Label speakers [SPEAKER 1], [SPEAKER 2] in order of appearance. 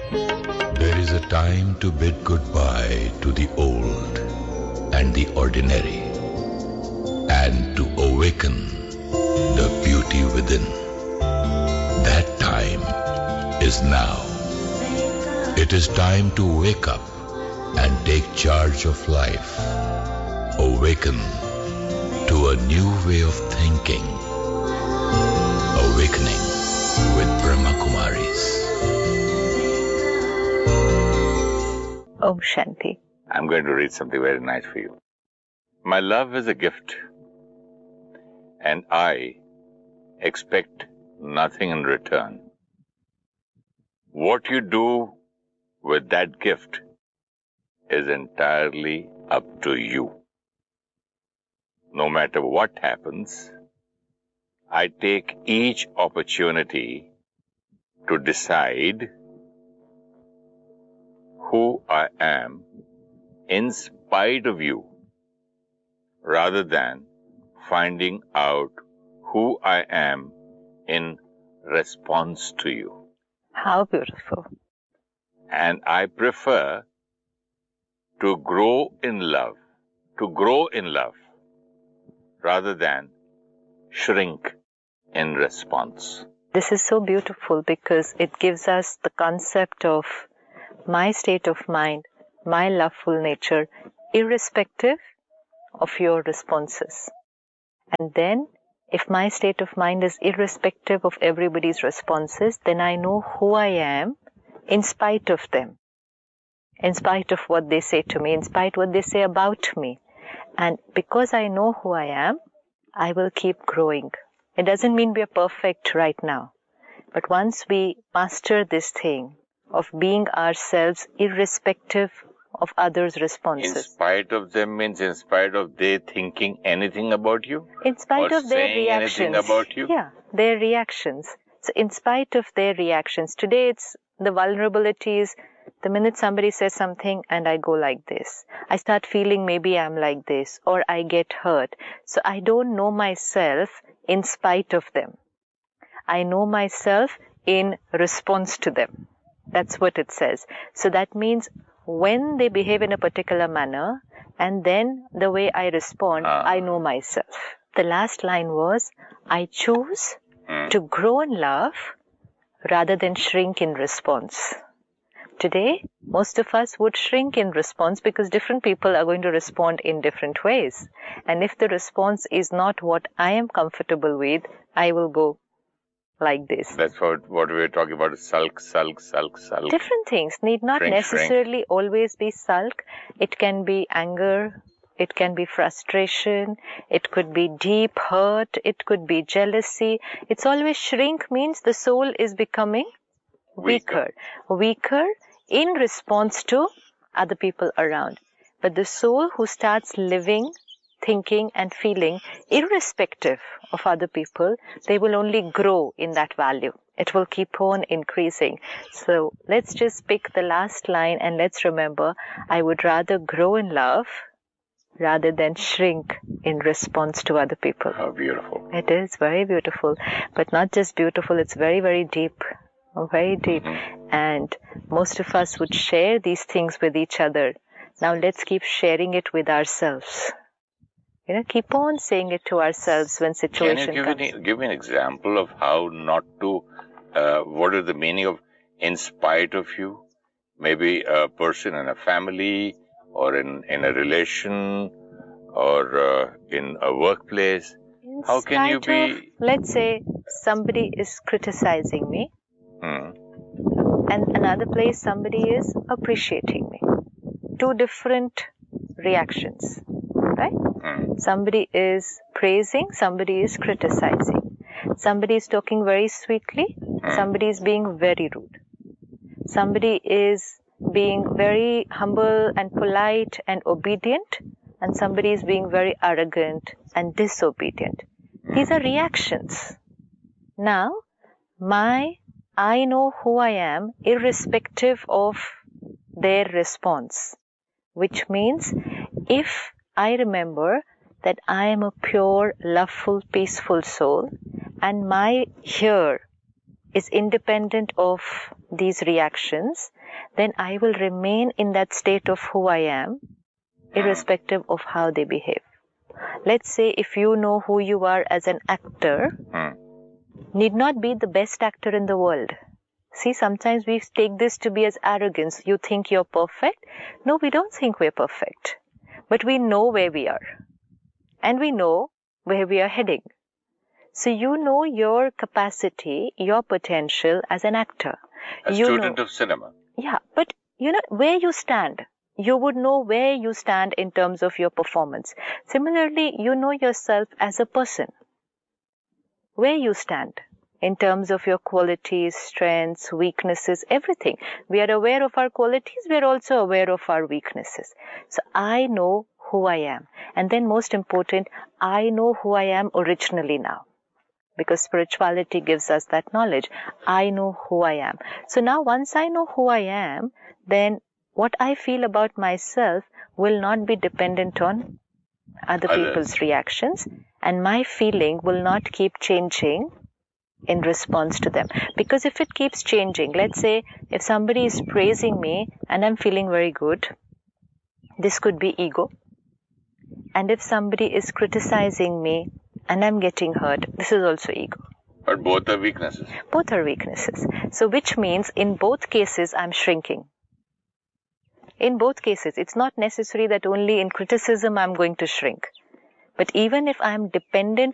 [SPEAKER 1] There is a time to bid goodbye to the old and the ordinary, and to awaken the beauty within. That time is now. It is time to wake up and take charge of life. Awaken to a new way of thinking. Awakening with Brahma Kumaris.
[SPEAKER 2] Om Shanti.
[SPEAKER 3] I'm going to read something very nice for you. My love is a gift, and I expect nothing in return. What you do with that gift is entirely up to you. No matter what happens, I take each opportunity to decide who I am in spite of you, rather than finding out who I am in response to you.
[SPEAKER 2] How beautiful.
[SPEAKER 3] And I prefer to grow in love, rather than shrink in response.
[SPEAKER 2] This is so beautiful because it gives us the concept of my state of mind, my loveful nature, irrespective of your responses. And then, if my state of mind is irrespective of everybody's responses, then I know who I am in spite of them, in spite of what they say to me, in spite of what they say about me. And because I know who I am, I will keep growing. It doesn't mean we are perfect right now. But once we master this thing of being ourselves irrespective of others' responses.
[SPEAKER 3] In spite of them means in spite of they thinking anything about you?
[SPEAKER 2] In spite
[SPEAKER 3] or
[SPEAKER 2] of their
[SPEAKER 3] saying
[SPEAKER 2] reactions.
[SPEAKER 3] anything about you?
[SPEAKER 2] Yeah, their reactions. So in spite of their reactions. Today it's the vulnerabilities. The minute somebody says something and I go like this, I start feeling maybe I'm like this, or I get hurt. So I don't know myself in spite of them. I know myself in response to them. That's what it says. So that means when they behave in a particular manner, and then the way I respond, I know myself. The last line was, I choose to grow in love rather than shrink in response. Today, most of us would shrink in response because different people are going to respond in different ways. And if the response is not what I am comfortable with, I will go like this.
[SPEAKER 3] That's what we were talking about, sulk.
[SPEAKER 2] Different things need not necessarily always be sulk. It can be anger, it can be frustration, it could be deep hurt, it could be jealousy. It's always shrink means the soul is becoming weaker in response to other people around. But the soul who starts living, thinking and feeling irrespective of other people, they will only grow in that value. It will keep on increasing. So let's just pick the last line and let's remember, I would rather grow in love rather than shrink in response to other people.
[SPEAKER 3] How beautiful.
[SPEAKER 2] It is very beautiful. But not just beautiful, it's very, very deep. Very deep. And most of us would share these things with each other. Now let's keep sharing it with ourselves. Keep on saying it to ourselves when situation comes.
[SPEAKER 3] Can you give me an example of how not to, what is the meaning of in spite of you? Maybe a person in a family or in a relation or in a workplace. How can you be...
[SPEAKER 2] Let's say somebody is criticizing me and another place somebody is appreciating me. Two different reactions, right? Somebody is praising, somebody is criticizing. Somebody is talking very sweetly, somebody is being very rude. Somebody is being very humble and polite and obedient, and somebody is being very arrogant and disobedient. These are reactions. Now, I know who I am irrespective of their response, which means if I remember that I am a pure, loveful, peaceful soul, and my here is independent of these reactions, then I will remain in that state of who I am, irrespective of how they behave. Let's say if you know who you are as an actor, need not be the best actor in the world. See, sometimes we take this to be as arrogance. You think you're perfect? No, we don't think we're perfect. But we know where we are. And we know where we are heading. So you know your capacity, your potential as an actor.
[SPEAKER 3] A student of cinema.
[SPEAKER 2] Yeah, but you know where you stand. You would know where you stand in terms of your performance. Similarly, you know yourself as a person. Where you stand in terms of your qualities, strengths, weaknesses, everything. We are aware of our qualities. We are also aware of our weaknesses. So I know who I am. And then most important, I know who I am originally now. Because spirituality gives us that knowledge. I know who I am. So now once I know who I am, then what I feel about myself will not be dependent on other people's reactions. And my feeling will not keep changing in response to them. Because if it keeps changing, let's say if somebody is praising me and I'm feeling very good, this could be ego. And if somebody is criticizing me and I'm getting hurt, this is also ego.
[SPEAKER 3] But both are weaknesses.
[SPEAKER 2] Both are weaknesses. So which means in both cases I'm shrinking. In both cases, it's not necessary that only in criticism I'm going to shrink. But even if I'm dependent